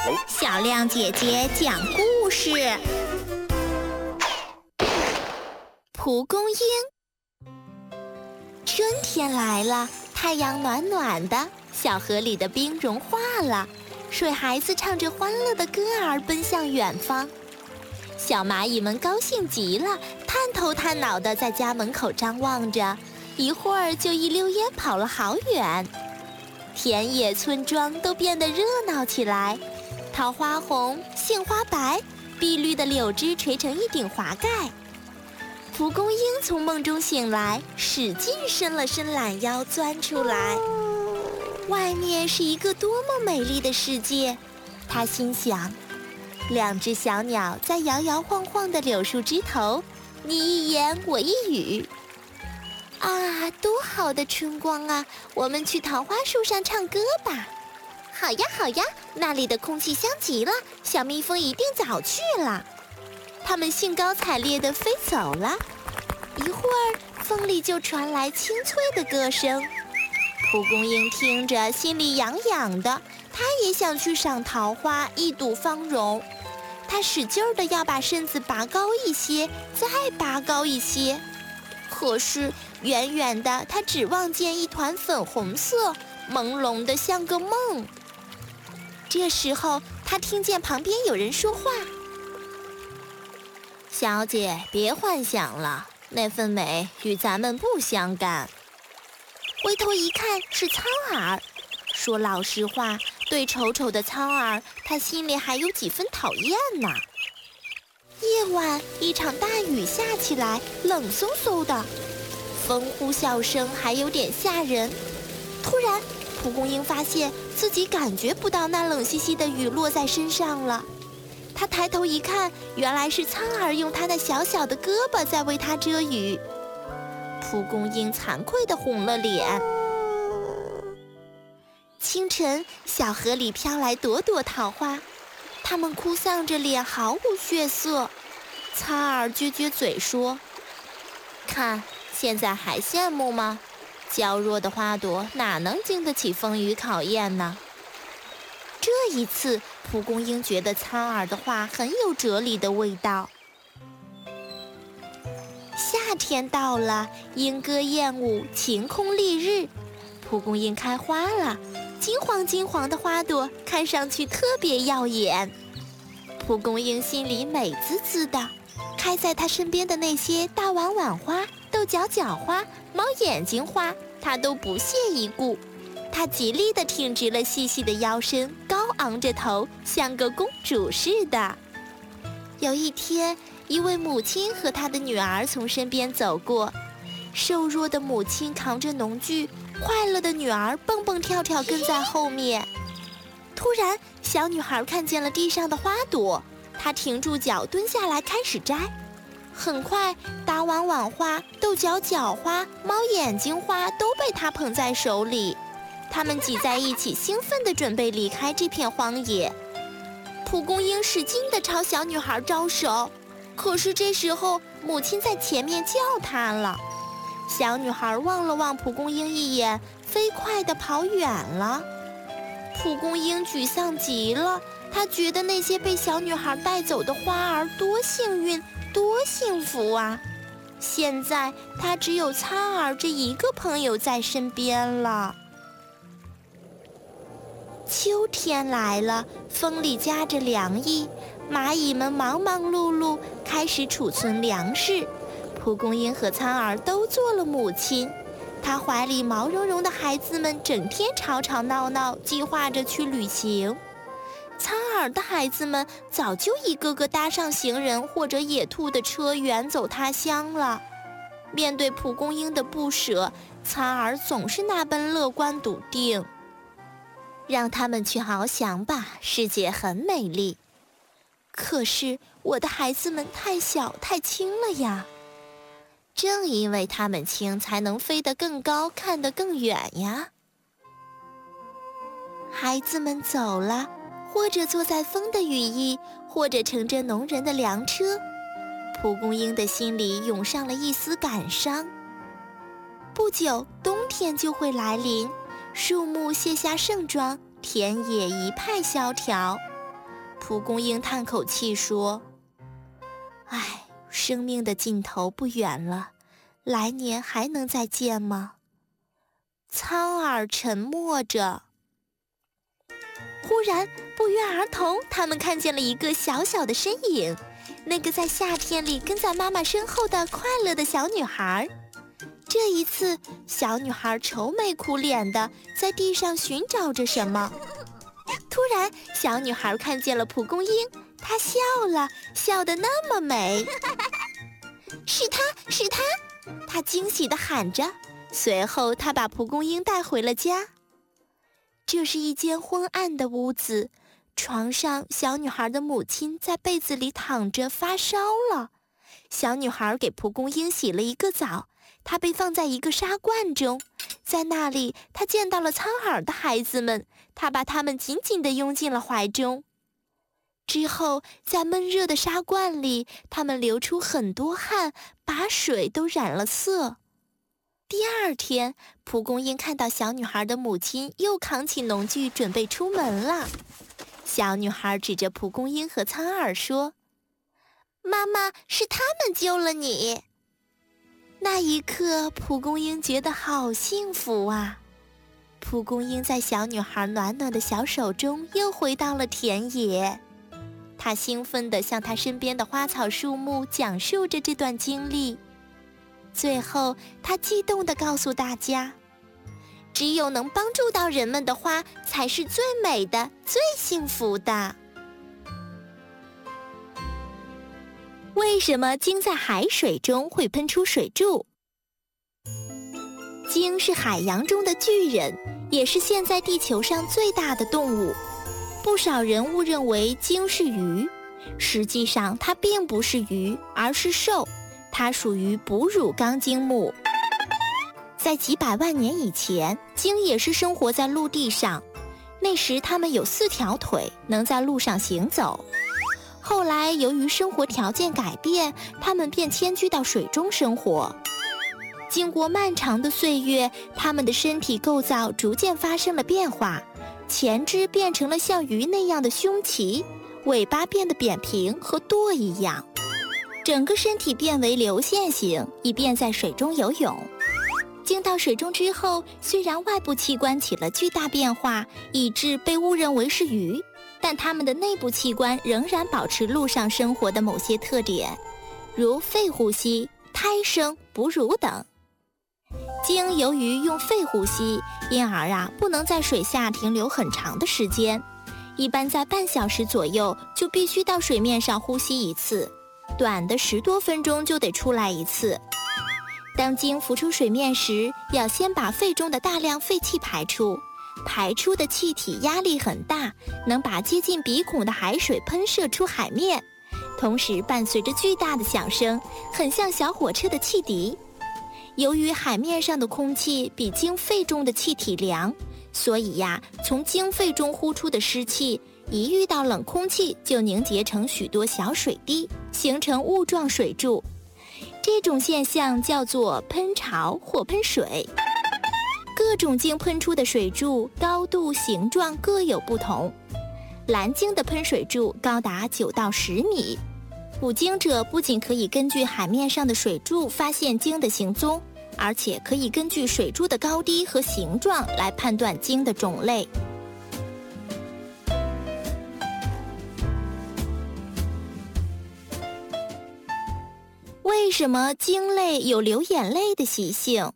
小亮姐姐讲故事。蒲公英。春天来了，太阳暖暖的，小河里的冰融化了，水孩子唱着欢乐的歌儿奔向远方。小蚂蚁们高兴极了，探头探脑地在家门口张望着，一会儿就一溜烟跑了好远。田野村庄都变得热闹起来，桃花红，杏花白，碧绿的柳枝垂成一顶华盖。蒲公英从梦中醒来，使劲伸了伸懒腰，钻出来。外面是一个多么美丽的世界，他心想。两只小鸟在摇摇晃晃的柳树枝头，你一言我一语。啊，多好的春光啊！我们去桃花树上唱歌吧。好呀好呀，那里的空气香极了，小蜜蜂一定早去了。它们兴高采烈地飞走了，一会儿风里就传来清脆的歌声。蒲公英听着心里痒痒的，它也想去赏桃花，一睹芳容。它使劲地要把身子拔高一些，再拔高一些。可是远远的，它只望见一团粉红色，朦胧的像个梦。这时候，它听见旁边有人说话：“小姐，别幻想了，那份美与咱们不相干。”回头一看，是苍耳。说老实话，对丑丑的苍耳，他心里还有几分讨厌呢。夜晚，一场大雨下起来，冷飕飕的，风呼啸声还有点吓人。突然，蒲公英发现自己感觉不到那冷兮兮的雨落在身上了。他抬头一看，原来是苍耳用他那小小的胳膊在为他遮雨。蒲公英惭愧地红了脸。清晨，小河里飘来朵朵桃花，它们哭丧着脸，毫无血色。苍耳撅撅嘴说：“看，现在还羡慕吗？娇弱的花朵哪能经得起风雨考验呢？”这一次，蒲公英觉得苍耳的话很有哲理的味道。夏天到了，莺歌燕舞，晴空丽日，蒲公英开花了。金黄金黄的花朵看上去特别耀眼，蒲公英心里美滋滋的。开在它身边的那些大碗碗花、豆角角花、猫眼睛花，它都不屑一顾。它极力地挺直了细细的腰身，高昂着头，像个公主似的。有一天，一位母亲和她的女儿从身边走过，瘦弱的母亲扛着农具，快乐的女儿蹦蹦跳跳跟在后面。突然，小女孩看见了地上的花朵，她停住脚，蹲下来开始摘。很快，大碗碗花、豆角角花、猫眼睛花都被她捧在手里。它们挤在一起，兴奋地准备离开这片荒野。蒲公英使劲地朝小女孩招手，可是这时候，母亲在前面叫她了。小女孩望了望蒲公英一眼，飞快地跑远了。蒲公英沮丧极了，她觉得那些被小女孩带走的花儿多幸运，多幸福啊！现在她只有苍耳这一个朋友在身边了。秋天来了，风里夹着凉意，蚂蚁们忙忙碌碌，开始储存粮食。蒲公英和苍耳都做了母亲，她怀里毛茸茸的孩子们整天吵吵闹闹，计划着去旅行。苍耳的孩子们早就一个个搭上行人或者野兔的车，远走他乡了。面对蒲公英的不舍，苍耳总是那般乐观笃定。让他们去翱翔吧，世界很美丽。可是我的孩子们太小太轻了呀。正因为它们轻，才能飞得更高，看得更远呀。孩子们走了，或者坐在风的羽翼，或者乘着农人的粮车。蒲公英的心里涌上了一丝感伤。不久，冬天就会来临，树木卸下盛装，田野一派萧条。 蒲公英叹口气说：“唉，生命的尽头不远了，来年还能再见吗？”苍耳沉默着。忽然，不约而同，他们看见了一个小小的身影，那个在夏天里跟在妈妈身后的快乐的小女孩。这一次，小女孩愁眉苦脸的在地上寻找着什么。突然，小女孩看见了蒲公英，她笑了，笑得那么美。是她，是她！她惊喜地喊着。随后，她把蒲公英带回了家。这是一间昏暗的屋子，床上小女孩的母亲在被子里躺着发烧了。小女孩给蒲公英洗了一个澡，她被放在一个沙罐中，在那里她见到了苍耳的孩子们，她把他们紧紧地拥进了怀中。之后在闷热的沙罐里，他们流出很多汗，把水都染了色。第二天，蒲公英看到小女孩的母亲又扛起农具准备出门了。小女孩指着蒲公英和苍耳说：“妈妈，是他们救了你。”那一刻，蒲公英觉得好幸福啊！蒲公英在小女孩暖暖的小手中又回到了田野。她兴奋地向她身边的花草树木讲述着这段经历。最后，她激动地告诉大家：“只有能帮助到人们的花，才是最美的、最幸福的。”为什么鲸在海水中会喷出水柱？鲸是海洋中的巨人，也是现在地球上最大的动物。不少人误认为鲸是鱼，实际上它并不是鱼，而是兽。它属于哺乳纲鲸目。在几百万年以前，鲸也是生活在陆地上，那时它们有4条腿，能在路上行走。后来由于生活条件改变，它们便迁居到水中生活。经过漫长的岁月，它们的身体构造逐渐发生了变化，前肢变成了像鱼那样的胸鳍，尾巴变得扁平和舵一样，整个身体变为流线型，以便在水中游泳。进到水中之后，虽然外部器官起了巨大变化，以致被误认为是鱼，但它们的内部器官仍然保持陆上生活的某些特点，如肺呼吸、胎生、哺乳等。鲸由于用肺呼吸，因而不能在水下停留很长的时间，一般在半小时左右就必须到水面上呼吸一次，短的10多分钟就得出来一次。当鲸浮出水面时，要先把肺中的大量废气排出，排出的气体压力很大，能把接近鼻孔的海水喷射出海面，同时伴随着巨大的响声，很像小火车的汽笛。由于海面上的空气比鲸肺中的气体凉，所以从鲸肺中呼出的湿气，一遇到冷空气就凝结成许多小水滴，形成雾状水柱。这种现象叫做喷潮或喷水。各种鲸喷出的水柱高度、形状各有不同。蓝鲸的喷水柱高达9到10米。捕鲸者不仅可以根据海面上的水柱发现鲸的行踪，而且可以根据水柱的高低和形状来判断鲸的种类。为什么鲸类有流眼泪的习性？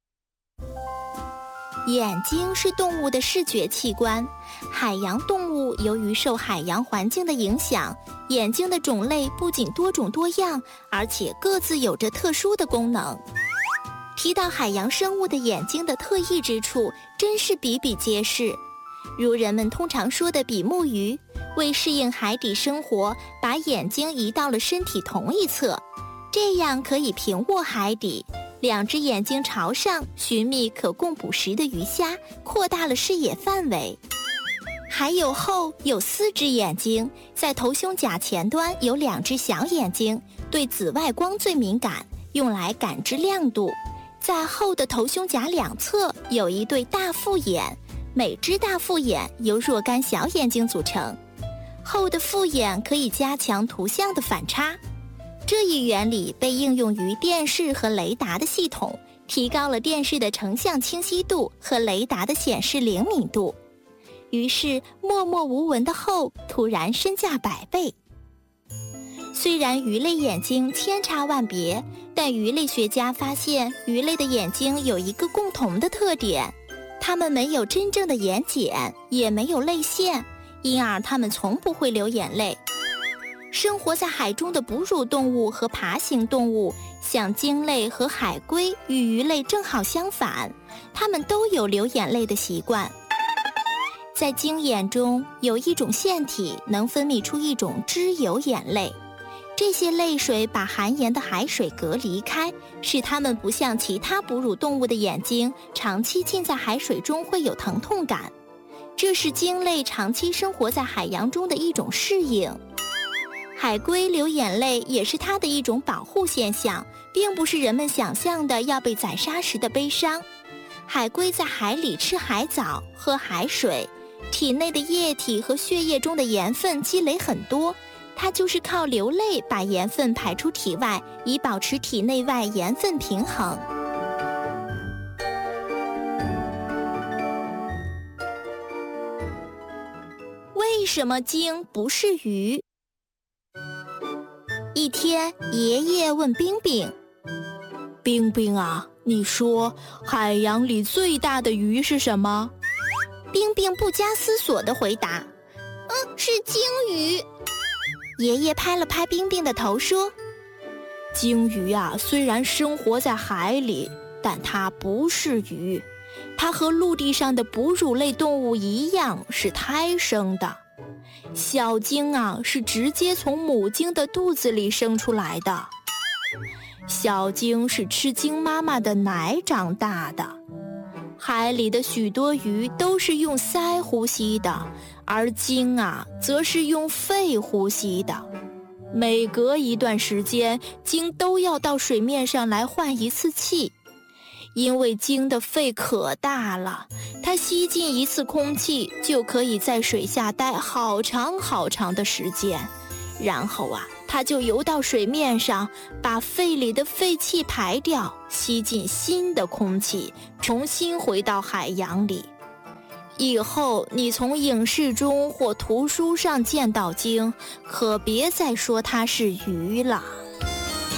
眼睛是动物的视觉器官，海洋动物由于受海洋环境的影响，眼睛的种类不仅多种多样，而且各自有着特殊的功能。提到海洋生物的眼睛的特异之处，真是比比皆是。如人们通常说的比目鱼，为适应海底生活，把眼睛移到了身体同一侧，这样可以平卧海底，2只眼睛朝上，寻觅可供捕食的鱼虾，扩大了视野范围。还有后有4只眼睛，在头胸甲前端有2只小眼睛，对紫外光最敏感，用来感知亮度。在后的头胸甲2侧有一对大复眼，每只大复眼由若干小眼睛组成。 厚的复眼可以加强图像的反差。这一原理被应用于电视和雷达的系统，提高了电视的成像清晰度和雷达的显示灵敏度。于是默默无闻的厚突然身价100倍。虽然鱼类眼睛千差万别，但鱼类学家发现鱼类的眼睛有一个共同的特点，它们没有真正的眼睑，也没有泪腺，因而它们从不会流眼泪。生活在海中的哺乳动物和爬行动物，像鲸类和海龟与鱼类正好相反，它们都有流眼泪的习惯。在鲸眼中有一种腺体能分泌出一种脂油眼泪，这些泪水把含盐的海水隔离开，使它们不像其他哺乳动物的眼睛长期浸在海水中会有疼痛感。这是鲸类长期生活在海洋中的一种适应。海龟流眼泪也是它的一种保护现象，并不是人们想象的要被宰杀时的悲伤。海龟在海里吃海藻、喝海水，体内的液体和血液中的盐分积累很多，它就是靠流泪把盐分排出体外，以保持体内外盐分平衡。为什么鲸不是鱼？一天，爷爷问冰冰：“ 冰冰啊，你说海洋里最大的鱼是什么？” 冰冰不加思索地回答：“是鲸鱼。”爷爷拍了拍冰冰的头说：“ 鲸鱼啊，虽然生活在海里，但它不是鱼，它和陆地上的哺乳类动物一样是胎生的。小鲸啊，是直接从母鲸的肚子里生出来的。小鲸是吃鲸妈妈的奶长大的。海里的许多鱼都是用鳃呼吸的，而鲸啊，则是用肺呼吸的。每隔一段时间，鲸都要到水面上来换一次气。因为鲸的肺可大了，它吸进一次空气就可以在水下待好长好长的时间，然后它就游到水面上，把肺里的废气排掉，吸进新的空气，重新回到海洋里。以后你从影视中或图书上见到鲸，可别再说它是鱼了。